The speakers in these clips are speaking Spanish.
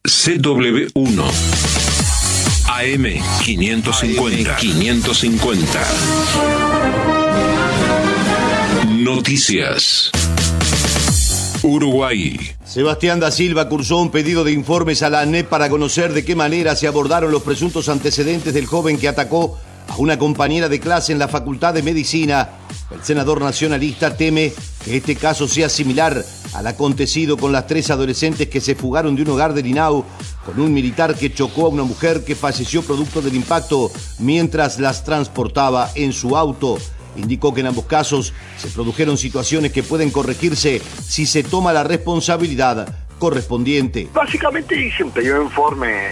CW1 AM 550. Noticias. Uruguay. Sebastián da Silva cursó un pedido de informes a la ANEP para conocer de qué manera se abordaron los presuntos antecedentes del joven que atacó a una compañera de clase en la Facultad de Medicina. El senador nacionalista teme que este caso sea similar al acontecido con las 3 adolescentes que se fugaron de un hogar del INAU con un militar que chocó a una mujer que falleció producto del impacto mientras las transportaba en su auto. Indicó que en ambos casos se produjeron situaciones que pueden corregirse si se toma la responsabilidad correspondiente. Básicamente hice un pedido de informe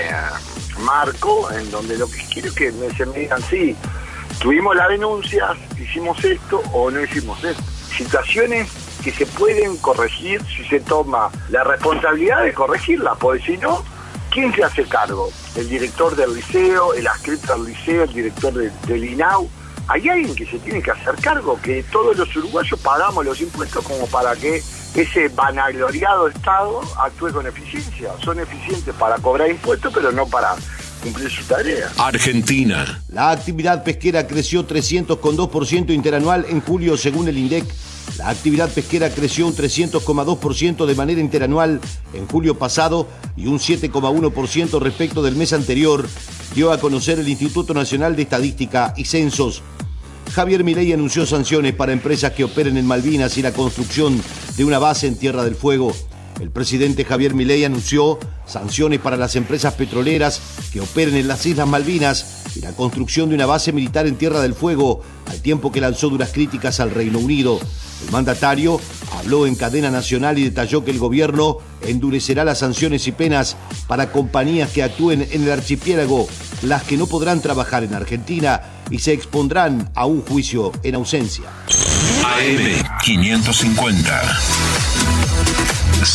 marco, en donde lo que quiero es que me digan, sí, tuvimos las denuncias, hicimos esto o no hicimos esto. Situaciones que se pueden corregir si se toma la responsabilidad de corregirlas, porque si no, ¿quién se hace cargo? ¿El director del liceo, el adscrito al liceo, el director del INAU? Hay alguien que se tiene que hacer cargo, que todos los uruguayos pagamos los impuestos como para que ese vanagloriado Estado actúe con eficiencia. Son eficientes para cobrar impuestos, pero no para cumplir su tarea. Argentina. La actividad pesquera creció 300,2% interanual en julio según el INDEC. La actividad pesquera creció un 300,2% de manera interanual en julio pasado y un 7,1% respecto del mes anterior, dio a conocer el Instituto Nacional de Estadística y Censos. Javier Milei anunció sanciones para empresas que operen en Malvinas y la construcción de una base en Tierra del Fuego. El presidente Javier Milei anunció sanciones para las empresas petroleras que operen en las Islas Malvinas y la construcción de una base militar en Tierra del Fuego, al tiempo que lanzó duras críticas al Reino Unido. El mandatario habló en cadena nacional y detalló que el gobierno endurecerá las sanciones y penas para compañías que actúen en el archipiélago, las que no podrán trabajar en Argentina y se expondrán a un juicio en ausencia. AM 550.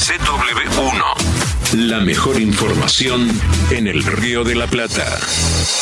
CW1. La mejor información en el Río de la Plata.